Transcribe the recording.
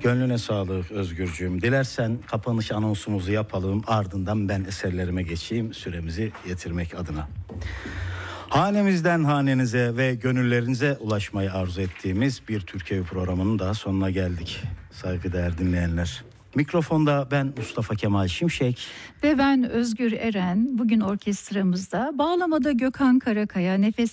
Gönlüne sağlık Özgürcüğüm. Dilersen kapanış anonsumuzu yapalım, ardından ben eserlerime geçeyim süremizi yetirmek adına. Hanemizden hanenize ve gönüllerinize ulaşmayı arzu ettiğimiz bir Türkiye programının daha sonuna geldik. Saygıdeğer dinleyenler. Mikrofonda ben Mustafa Kemal Şimşek. Ve ben Özgür Eren. Bugün orkestramızda bağlamada Gökhan Karakaya, nefes